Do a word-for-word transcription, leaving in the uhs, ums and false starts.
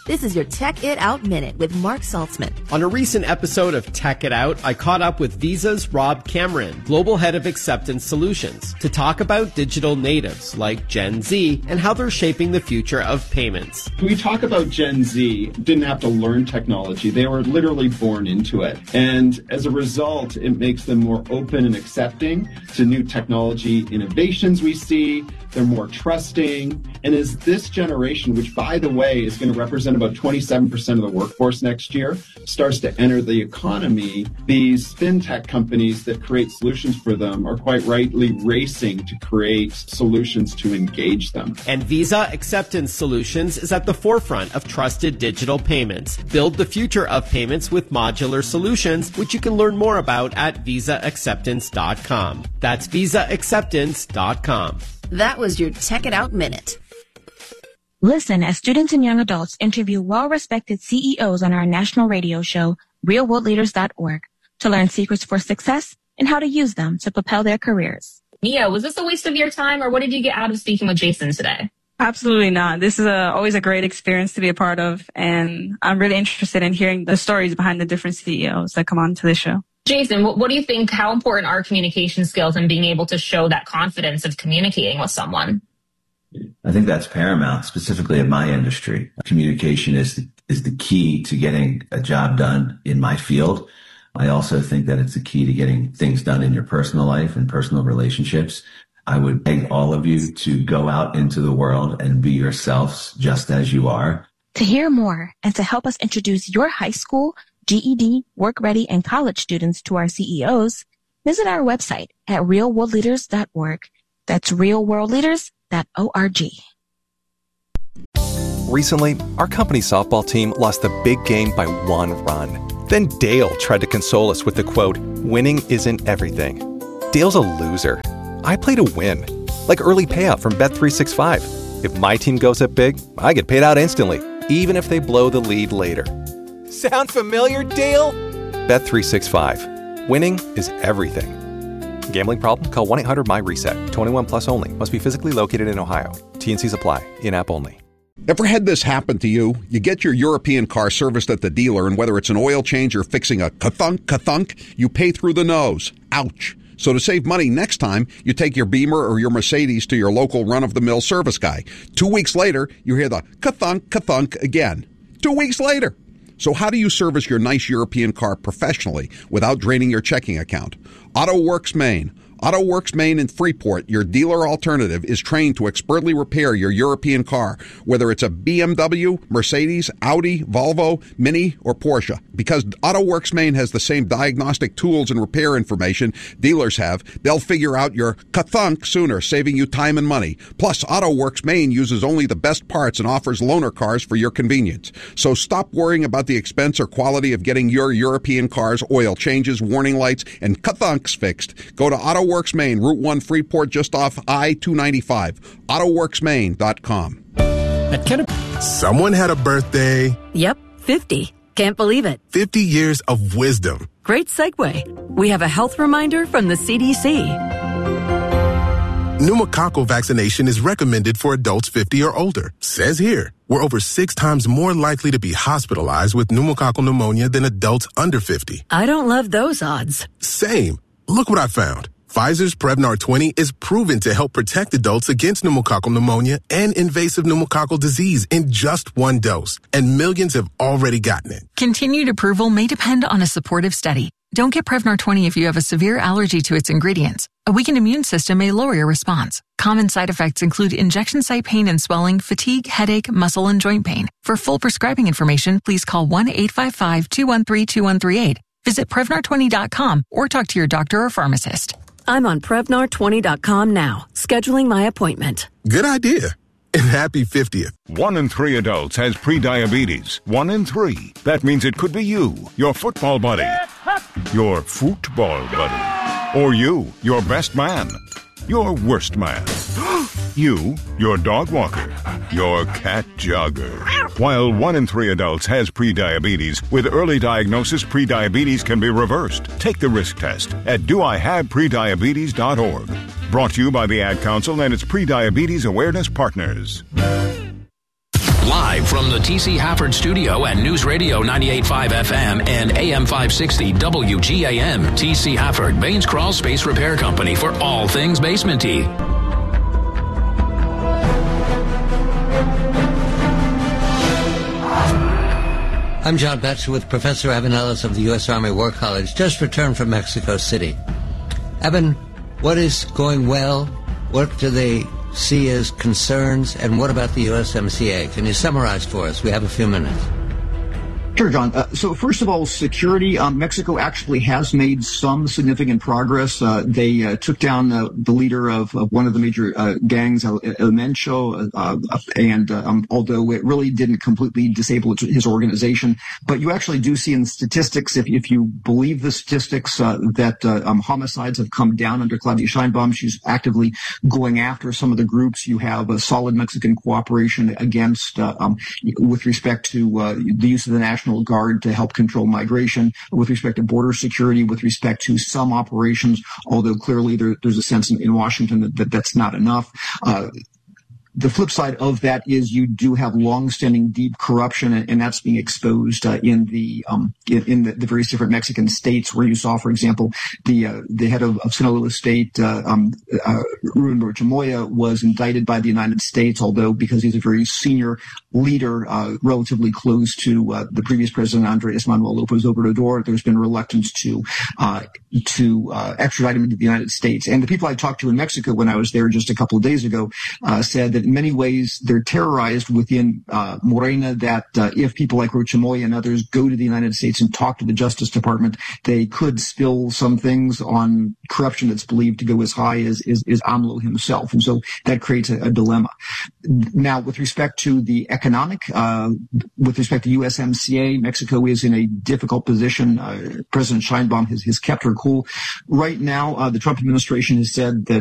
This is your Tech It Out Minute with Mark Saltzman. On a recent episode of Tech It Out, I caught up with Visa's Rob Cameron, Global Head of Acceptance Solutions, to talk about digital natives like Gen Z and how they're shaping the future of payments. When we talk about Gen Z, didn't have to learn technology. They were literally born into it. And as a result, it makes them more open and accepting to new technology innovations we see. They're more trusting. And as this generation, which, by the way, is going to represent about twenty-seven percent of the workforce next year, starts to enter the economy, these fintech companies that create solutions for them are quite rightly racing to create solutions to engage them. And Visa Acceptance Solutions is at the forefront of trusted digital payments. Build the future of payments with modular solutions, which you can learn more about at visa acceptance dot com. That's visa acceptance dot com. That was your Tech It Out Minute. Listen as students and young adults interview well-respected C E Os on our national radio show, real world leaders dot org, to learn secrets for success and how to use them to propel their careers. Mia, was this a waste of your time, or what did you get out of speaking with Jason today? Absolutely not. This is a, always a great experience to be a part of, and I'm really interested in hearing the stories behind the different C E Os that come on to the show. Jason, what, what do you think, how important are communication skills and being able to show that confidence of communicating with someone? I think that's paramount, specifically in my industry. Communication is the, is the key to getting a job done in my field. I also think that it's the key to getting things done in your personal life and personal relationships. I would beg all of you to go out into the world and be yourselves just as you are. To hear more and to help us introduce your high school, G E D, work ready, and college students to our C E Os, visit our website at real world leaders dot org. That's real world leaders dot org. Recently, our company's softball team lost the big game by one run. Then Dale tried to console us with the quote, "Winning isn't everything." Dale's a loser. I play to win, like early payout from Bet three sixty-five. If my team goes up big, I get paid out instantly, even if they blow the lead later. Sound familiar, Dale? Bet three sixty-five. Winning is everything. Gambling problem? Call one eight hundred M Y reset. twenty-one plus only. Must be physically located in Ohio. T and C's apply. In-app only. Ever had this happen to you? You get your European car serviced at the dealer, and whether it's an oil change or fixing a ka-thunk, ka-thunk, you pay through the nose. Ouch. So to save money next time, you take your Beamer or your Mercedes to your local run-of-the-mill service guy. Two weeks later, you hear the ka-thunk, ka-thunk again. Two weeks later. So how do you service your nice European car professionally without draining your checking account? AutoWorks Maine. AutoWorks Maine in Freeport, your dealer alternative, is trained to expertly repair your European car, whether it's a B M W, Mercedes, Audi, Volvo, Mini, or Porsche. Because AutoWorks Maine has the same diagnostic tools and repair information dealers have, they'll figure out your ka-thunk sooner, saving you time and money. Plus, AutoWorks Maine uses only the best parts and offers loaner cars for your convenience. So stop worrying about the expense or quality of getting your European car's oil changes, warning lights, and ka-thunks fixed. Go to AutoWorks AutoWorks Maine, Route one Freeport, just off I two ninety-five. auto works maine dot com. Someone had a birthday. Yep, fifty. Can't believe it. fifty years of wisdom. Great segue. We have a health reminder from the C D C. Pneumococcal vaccination is recommended for adults fifty or older. Says here, we're over six times more likely to be hospitalized with pneumococcal pneumonia than adults under fifty. I don't love those odds. Same. Look what I found. Pfizer's Prevnar twenty is proven to help protect adults against pneumococcal pneumonia and invasive pneumococcal disease in just one dose, and millions have already gotten it. Continued approval may depend on a supportive study. Don't get Prevnar twenty if you have a severe allergy to its ingredients. A weakened immune system may lower your response. Common side effects include injection site pain and swelling, fatigue, headache, muscle, and joint pain. For full prescribing information, please call one eight five five, two one three, two one three eight. Visit Prevnar twenty dot com or talk to your doctor or pharmacist. I'm on Prevnar twenty dot com now, scheduling my appointment. Good idea. And happy fiftieth. One in three adults has prediabetes. One in three. That means it could be you, your football buddy, your football buddy, or you, your best man, your worst man, you, your dog walker, your cat jogger. While one in three adults has prediabetes, with early diagnosis, prediabetes can be reversed. Take the risk test at do I have prediabetes dot org. Brought to you by the Ad Council and its Prediabetes Awareness Partners. Live Live from the T C Hafford studio at News Radio ninety-eight point five F M and A M five sixty W G A M. T C Hafford, Baines Crawl Space Repair Company for all things basement-y. I'm John Betts with Professor Evan Ellis of the U S Army War College, just returned from Mexico City. Evan, what is going well? What do they see as concerns? And what about the U S M C A? Can you summarize for us? We have a few minutes. Sure, John. Uh, so first of all, security. Um, Mexico actually has made some significant progress. Uh, they uh, took down uh, the leader of, of one of the major uh, gangs, El, El Mencho, uh, and uh, um, although it really didn't completely disable his organization, but you actually do see in the statistics, if, if you believe the statistics, uh, that uh, um, homicides have come down under Claudia Sheinbaum. She's actively going after some of the groups. You have a solid Mexican cooperation against, uh, um, with respect to uh, the use of the National Guard to help control migration, with respect to border security, with respect to some operations, although clearly there, there's a sense in, in Washington that, that that's not enough. Uh, The flip side of that is you do have long-standing deep corruption, and, and that's being exposed uh, in the um, in, in the, the various different Mexican states, where you saw, for example, the uh, the head of, of Sinaloa State, uh, um, uh, Ruben Rochamoya, was indicted by the United States, although because he's a very senior leader, uh, relatively close to uh, the previous president, Andres Manuel Lopez Obrador, there's been reluctance to uh, to uh, extradite him into the United States. And the people I talked to in Mexico when I was there just a couple of days ago uh, said that in many ways, they're terrorized within uh, Morena that uh, if people like Rochamoya and others go to the United States and talk to the Justice Department, they could spill some things on corruption that's believed to go as high as is, is AMLO himself. And so that creates a, a dilemma. Now, with respect to the economic, uh, with respect to U S M C A, Mexico is in a difficult position. Uh, President Sheinbaum has, has kept her cool. Right now, uh, the Trump administration has said that